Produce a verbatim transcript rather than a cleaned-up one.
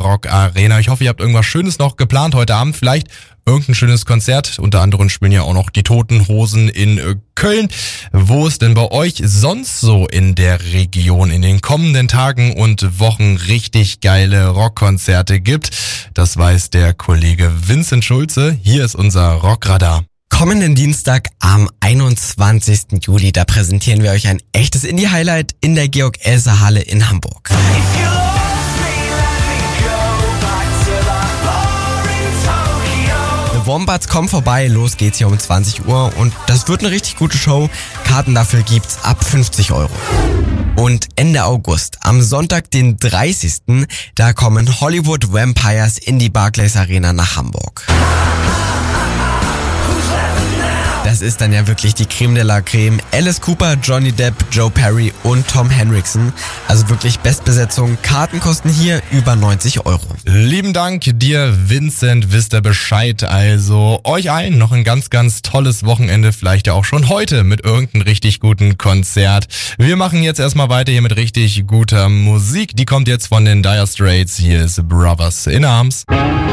Rock Arena. Ich hoffe, ihr habt irgendwas Schönes noch geplant heute Abend. Vielleicht irgendein schönes Konzert. Unter anderem spielen ja auch noch die Toten Hosen in äh, Köln. Wo es denn bei euch sonst so in der Region in den kommenden Tagen und Wochen richtig geile Rockkonzerte gibt, das weiß der Kollege Vincent Schulze. Hier ist unser Rockradar. Kommenden Dienstag am einundzwanzigsten Juli, da präsentieren wir euch ein echtes Indie-Highlight in der Georg-Elser-Halle in Hamburg. The Wombats kommen vorbei, los geht's hier um zwanzig Uhr und das wird eine richtig gute Show. Karten dafür gibt's ab fünfzig Euro. Und Ende August, am Sonntag, den dreißigsten, da kommen Hollywood Vampires in die Barclays Arena nach Hamburg. Das ist dann ja wirklich die Creme de la Creme. Alice Cooper, Johnny Depp, Joe Perry und Tom Henriksen. Also wirklich Bestbesetzung. Karten kosten hier über neunzig Euro. Lieben Dank dir, Vincent. Wisst ihr Bescheid. Also euch allen noch ein ganz, ganz tolles Wochenende. Vielleicht ja auch schon heute mit irgendeinem richtig guten Konzert. Wir machen jetzt erstmal weiter hier mit richtig guter Musik. Die kommt jetzt von den Dire Straits. Hier ist Brothers in Arms.